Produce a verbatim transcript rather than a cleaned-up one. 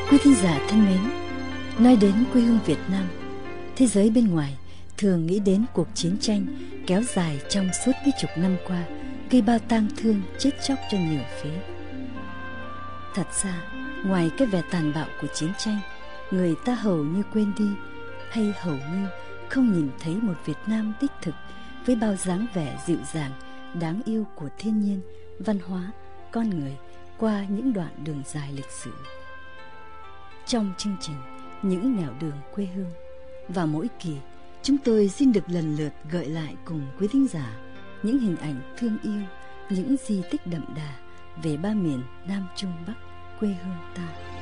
Quý thính giả thân mến, nói đến quê hương Việt Nam, thế giới bên ngoài thường nghĩ đến cuộc chiến tranh kéo dài trong suốt mấy chục năm qua, gây bao tang thương chết chóc cho nhiều phía. Thật ra, ngoài cái vẻ tàn bạo của chiến tranh, người ta hầu như quên đi, hay hầu như không nhìn thấy một Việt Nam đích thực với bao dáng vẻ dịu dàng, đáng yêu của thiên nhiên, văn hóa, con người qua những đoạn đường dài lịch sử. Trong chương trình Những nẻo đường quê hương, vào mỗi kỳ, chúng tôi xin được lần lượt gợi lại cùng quý thính giả những hình ảnh thương yêu, những di tích đậm đà về ba miền Nam Trung Bắc quê hương ta.